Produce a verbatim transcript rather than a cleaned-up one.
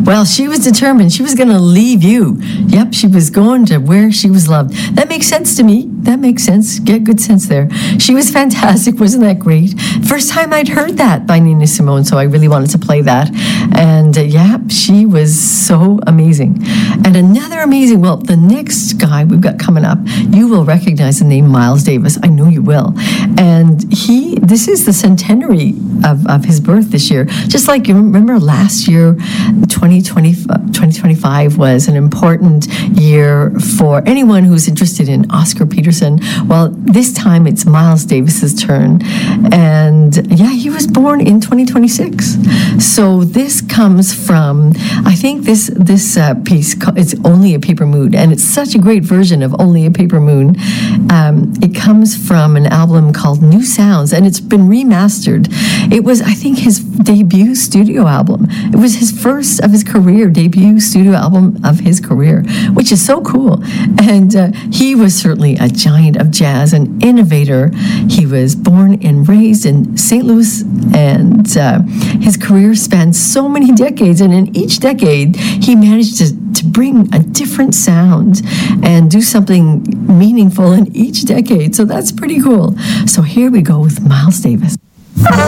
Well, she was determined. She was going to leave you. Yep, she was going to where she was loved. That makes sense to me. That makes sense. Get good sense there. She was fantastic. Wasn't that great? First time I'd heard that by Nina Simone, so I really wanted to play that. And uh, yeah, she was so amazing. And another amazing, well, the next guy we've got coming up, you will recognize the name Miles Davis. I know you will. And he, this is the centenary of, of his birth this year. Just like you remember last year, twenty twenty, twenty twenty-five was an important year for anyone who's interested in Oscar Peterson. Well, this time it's Miles Davis's turn. And yeah, he was born in twenty twenty-six. So this comes from, I think this this uh, piece, it's Only a Paper Moon, and it's such a great version of Only a Paper Moon. Um, it comes from an album called New Sounds, and it's been remastered. It was, I think, his debut studio album. It was his first of his career, debut studio album of his career, which is so cool. And uh, he was certainly a giant of jazz, an innovator. He was born and raised in Saint Louis, and uh, his career spanned so many decades, and in each decade, he managed to, to bring a different sound and do something meaningful in each decade. So that's pretty cool. So here we go with Miles Davis.